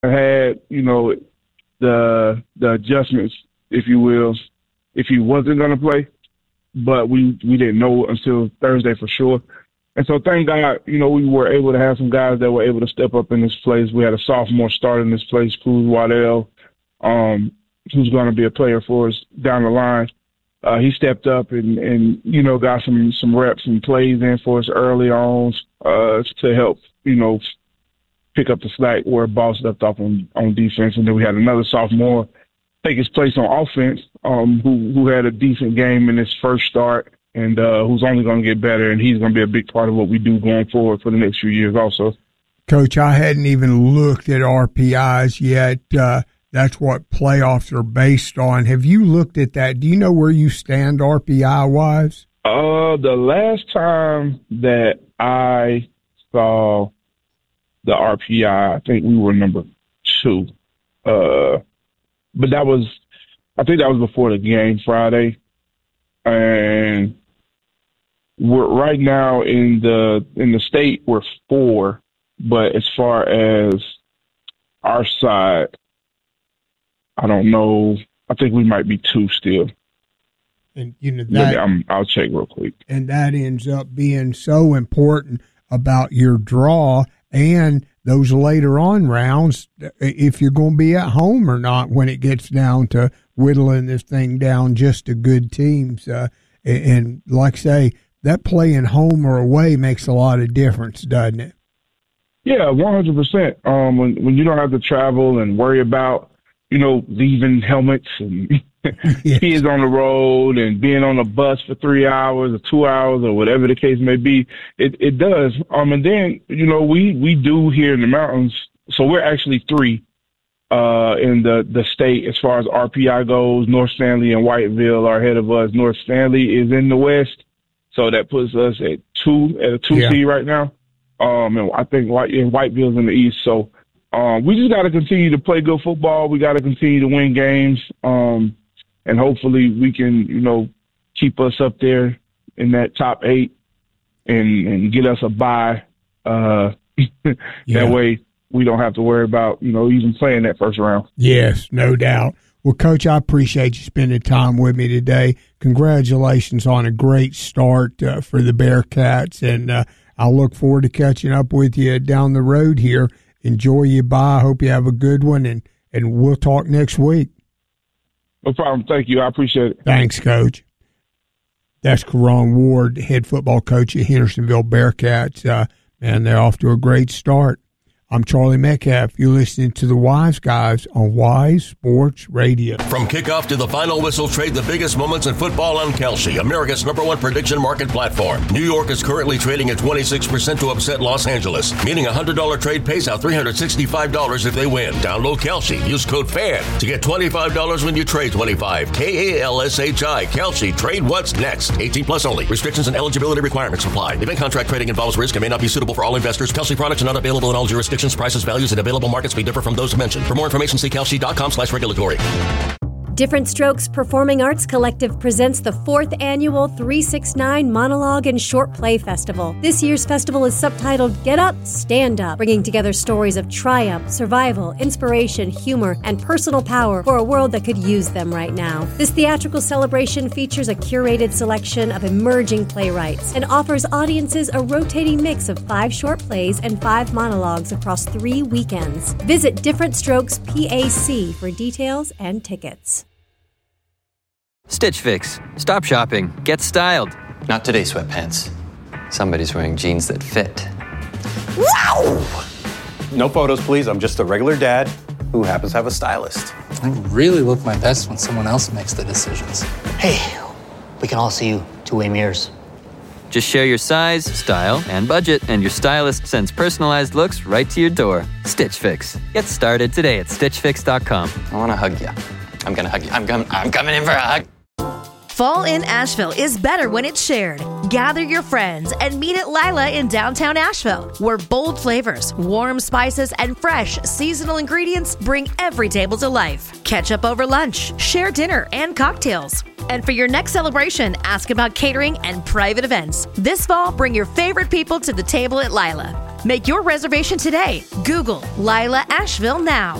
had, the adjustments, if you will, if he wasn't going to play, but we didn't know until Thursday for sure. And so thank God, we were able to have some guys that were able to step up in this place. We had a sophomore start in this place, Cruz Waddell, who's going to be a player for us down the line. He stepped up and got some reps and plays in for us early on to help, pick up the slack where Boss left off on defense. And then we had another sophomore take his place on offense, who had a decent game in his first start and who's only going to get better. And he's going to be a big part of what we do going forward for the next few years also. Coach, I hadn't even looked at RPIs yet. That's what playoffs are based on. Have you looked at that? Do you know where you stand RPI-wise? The last time that I saw the RPI, I think we were number 2. But I think that was before the game Friday. And we're right now in the state, we're 4. But as far as our side, I don't know. I think we might be 2 still. And that, I'll check real quick. And that ends up being so important about your draw and those later on rounds, if you're going to be at home or not when it gets down to whittling this thing down just to good teams. And like I say, that playing home or away makes a lot of difference, doesn't it? Yeah, 100%. When you don't have to travel and worry about, leaving helmets and kids on the road and being on a bus for 3 hours or 2 hours or whatever the case may be, it does. And then, we do here in the mountains. So we're actually 3 in the state as far as RPI goes. North Stanley and Whiteville are ahead of us. North Stanley is in the west, so that puts us at a 2 seed right now. And I think Whiteville's in the east. So we just got to continue to play good football. We got to continue to win games. And hopefully we can, keep us up there in that top 8 and get us a bye. That way we don't have to worry about, even playing that first round. Yes, no doubt. Well, Coach, I appreciate you spending time with me today. Congratulations on a great start for the Bearcats. And I'll look forward to catching up with you down the road here. Enjoy your bye. I hope you have a good one, and we'll talk next week. No problem. Thank you. I appreciate it. Thanks, Coach. That's Karan Ward, head football coach at Hendersonville Bearcats. And they're off to a great start. I'm Charlie Metcalf. You're listening to the Wise Guys on Wise Sports Radio. From kickoff to the final whistle, trade the biggest moments in football on Kalshi, America's #1 prediction market platform. New York is currently trading at 26% to upset Los Angeles, meaning a $100 trade pays out $365 if they win. Download Kalshi. Use code FAN to get $25 when you trade 25. KALSHI. Kalshi. Trade what's next. 18 plus only. Restrictions and eligibility requirements apply. Event contract trading involves risk and may not be suitable for all investors. Kalshi products are not available in all jurisdictions. Prices, values, and available markets may differ from those mentioned. For more information, see kalshi.com/regulatory. Different Strokes Performing Arts Collective presents the 4th annual 369 Monologue and Short Play Festival. This year's festival is subtitled Get Up, Stand Up, bringing together stories of triumph, survival, inspiration, humor, and personal power for a world that could use them right now. This theatrical celebration features a curated selection of emerging playwrights and offers audiences a rotating mix of 5 short plays and 5 monologues across 3 weekends. Visit Different Strokes PAC for details and tickets. Stitch Fix. Stop shopping. Get styled. Not today, sweatpants. Somebody's wearing jeans that fit. Wow! No photos, please. I'm just a regular dad who happens to have a stylist. I really look my best when someone else makes the decisions. Hey, we can all see you two-way mirrors. Just share your size, style, and budget, and your stylist sends personalized looks right to your door. Stitch Fix. Get started today at StitchFix.com. I want to hug you. I'm going to hug you. I'm coming in for a hug. Fall in Asheville is better when it's shared. Gather your friends and meet at Lila in downtown Asheville, where bold flavors, warm spices, and fresh seasonal ingredients bring every table to life. Catch up over lunch, share dinner and cocktails. And for your next celebration, ask about catering and private events. This fall, bring your favorite people to the table at Lila. Make your reservation today. Google Lila Asheville now.